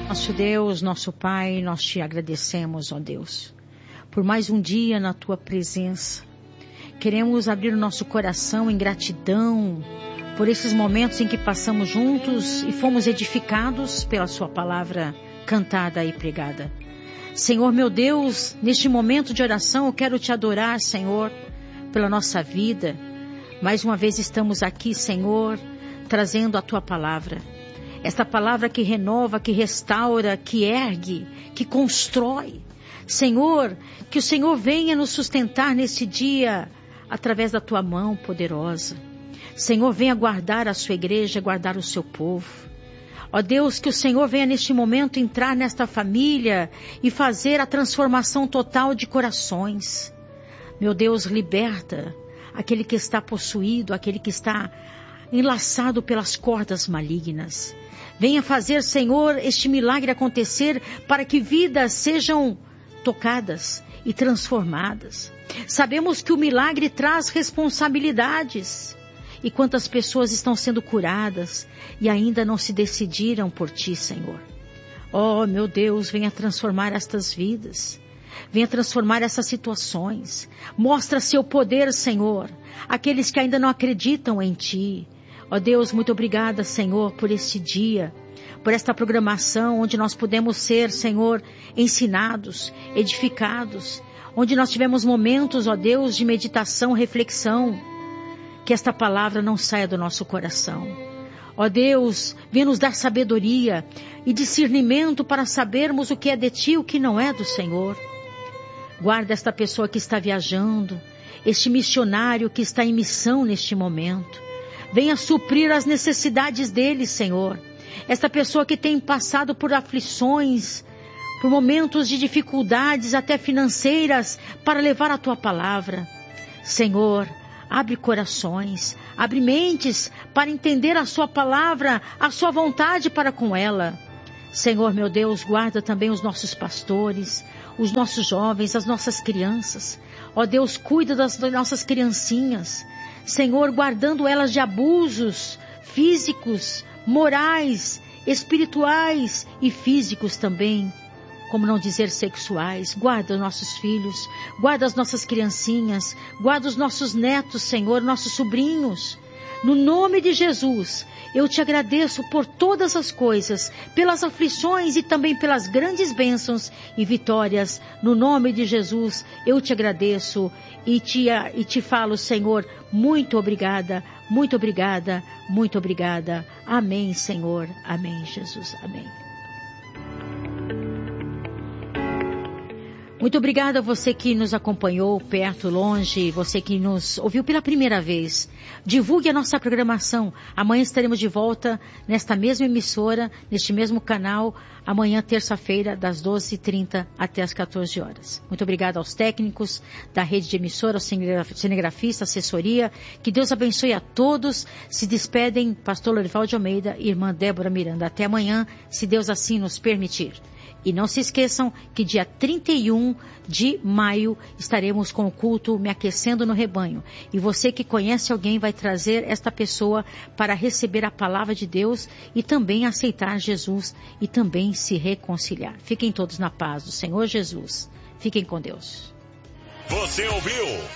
Nosso Deus, nosso Pai, nós te agradecemos, ó Deus, por mais um dia na tua presença. Queremos abrir o nosso coração em gratidão por esses momentos em que passamos juntos e fomos edificados pela sua palavra cantada e pregada. Senhor meu Deus, neste momento de oração eu quero te adorar, Senhor, pela nossa vida. Mais uma vez estamos aqui, Senhor, trazendo a tua palavra. Esta palavra que renova, que restaura, que ergue, que constrói. Senhor, que o Senhor venha nos sustentar nesse dia através da tua mão poderosa. Senhor, venha guardar a sua igreja, guardar o seu povo. Ó Deus, que o Senhor venha neste momento entrar nesta família e fazer a transformação total de corações. Meu Deus, liberta aquele que está possuído, aquele que está enlaçado pelas cordas malignas. Venha fazer, Senhor, este milagre acontecer para que vidas sejam tocadas e transformadas. Sabemos que o milagre traz responsabilidades. E quantas pessoas estão sendo curadas e ainda não se decidiram por ti, Senhor. Oh, meu Deus, venha transformar estas vidas. Venha transformar essas situações. Mostra seu poder, Senhor, àqueles que ainda não acreditam em ti. Ó Deus, muito obrigada, Senhor, por este dia, por esta programação onde nós podemos ser, Senhor, ensinados, edificados, onde nós tivemos momentos, ó Deus, de meditação, reflexão. Que esta palavra não saia do nosso coração. Ó Deus, venha nos dar sabedoria e discernimento para sabermos o que é de ti e o que não é do Senhor. Guarda esta pessoa que está viajando, este missionário que está em missão neste momento. Venha suprir as necessidades dele, Senhor. Esta pessoa que tem passado por aflições, por momentos de dificuldades até financeiras, para levar a tua palavra. Senhor, abre corações, abre mentes para entender a sua palavra, a sua vontade para com ela. Senhor, meu Deus, guarda também os nossos pastores, os nossos jovens, as nossas crianças. Ó Deus, cuida das nossas criancinhas. Senhor, guardando elas de abusos físicos, morais, espirituais e físicos também. Como não dizer sexuais. Guarda os nossos filhos, guarda as nossas criancinhas, guarda os nossos netos, Senhor, nossos sobrinhos. No nome de Jesus, eu te agradeço por todas as coisas, pelas aflições e também pelas grandes bênçãos e vitórias. No nome de Jesus, eu te agradeço e te falo, Senhor, muito obrigada, muito obrigada, muito obrigada. Amém, Senhor. Amém, Jesus. Amém. Muito obrigada a você que nos acompanhou perto, longe, você que nos ouviu pela primeira vez. Divulgue a nossa programação. Amanhã estaremos de volta nesta mesma emissora, neste mesmo canal, amanhã, terça-feira, das 12h30 até as 14 horas. Muito obrigada aos técnicos da rede de emissora, aos cinegrafistas, assessoria. Que Deus abençoe a todos. Se despedem, pastor Lorival de Almeida e irmã Débora Miranda. Até amanhã, se Deus assim nos permitir. E não se esqueçam que dia 31 de maio estaremos com o culto Me Aquecendo no Rebanho. E você que conhece alguém vai trazer esta pessoa para receber a palavra de Deus e também aceitar Jesus e também se reconciliar. Fiquem todos na paz do Senhor Jesus. Fiquem com Deus. Você ouviu